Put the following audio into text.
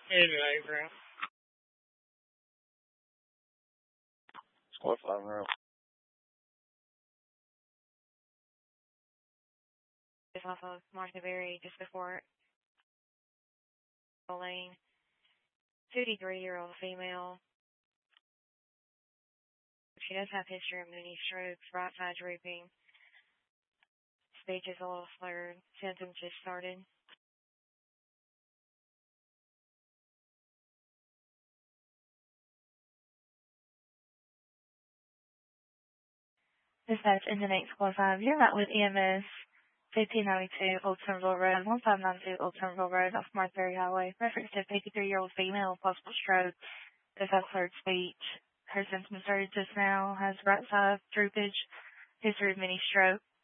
Anyway, bro. Score 5 in a row. It's off of Martha Berry just before lane. 53-year-old female. She does have history of many strokes, right side drooping. Speech is a little slurred. Symptoms just started. Dispatch into next squad 5. You're not with EMS 1592 Old Somerville Road, 1592 Old Somerville Road off Marthbury Highway. Reference to 53-year-old female, possible stroke. Does have slurred speech. Her symptoms started just now. Has right side droopage. History of mini stroke.